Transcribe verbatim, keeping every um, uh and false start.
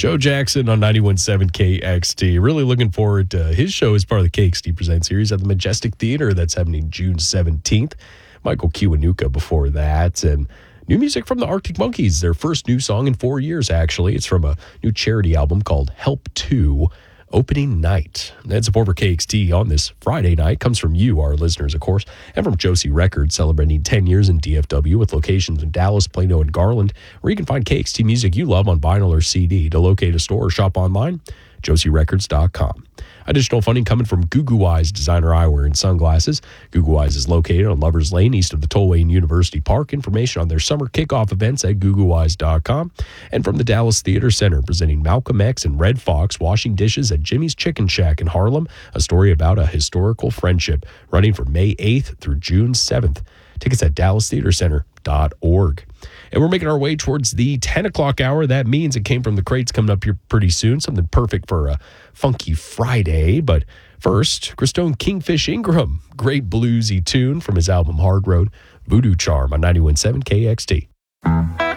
Joe Jackson on ninety-one point seven K X T. Really looking forward to his show as part of the K X T Present series at the Majestic Theater. That's happening June seventeenth. Michael Kiwanuka before that. And new music from the Arctic Monkeys, their first new song in four years, actually. It's from a new charity album called Help two, Opening Night. That's support for K X T on this Friday night comes from you, our listeners, of course, and from Josie Records, celebrating ten years in D F W with locations in Dallas, Plano, and Garland, where you can find K X T music you love on vinyl or C D. To locate a store or shop online, josie records dot com. Additional funding coming from Goo Goo Eyes Designer Eyewear and Sunglasses. Goo Goo Eyes is located on Lovers Lane, east of the Tollway and University Park. Information on their summer kickoff events at goo goo eyes dot com. And from the Dallas Theater Center, presenting Malcolm X and Red Fox washing dishes at Jimmy's Chicken Shack in Harlem, a story about a historical friendship, running from May eighth through June seventh. Tickets at dallas theater center dot org. And we're making our way towards the ten o'clock hour. That means it came from the crates coming up here pretty soon. Something perfect for a funky Friday. But first, Christone Kingfish Ingram. Great bluesy tune from his album Hard Road, Voodoo Charm on ninety-one point seven K X T.